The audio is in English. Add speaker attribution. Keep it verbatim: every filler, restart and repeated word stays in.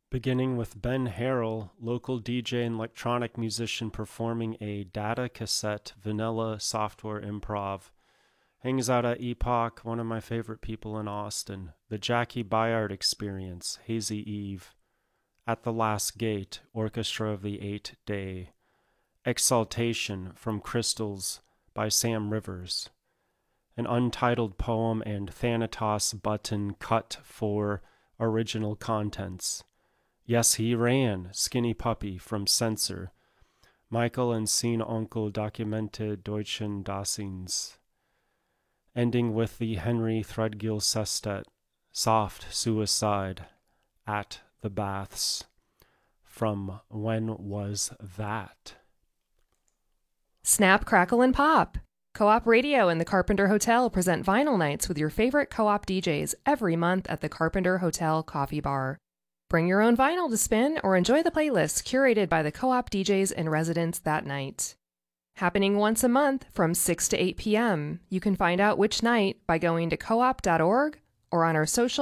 Speaker 1: Beginning with Ben Harrell, local D J and electronic musician performing a data cassette vanilla software improv. Hangs out at Epoch, one of my favorite people in Austin. The Jackie Byard Experience, Hazy Eve. At the Last Gate, Orchestra of the Eight Day. Exaltation from Crystals by Sam Rivers. An untitled poem and Thanatos button cut for original contents. Yes, he ran, Skinny Puppy from Censor. Michael and Sein Onkel Dokumente Deutschen Daseins. Ending with the Henry Threadgill Sestet, Soft Suicide, At the Baths. From When Was That?
Speaker 2: Snap, Crackle, and Pop. Co-op Radio and the Carpenter Hotel present vinyl nights with your favorite co-op D Js every month at the Carpenter Hotel Coffee Bar. Bring your own vinyl to spin or enjoy the playlists curated by the co-op D Js in residence that night. Happening once a month from six to eight p.m. You can find out which night by going to co op dot org or on our social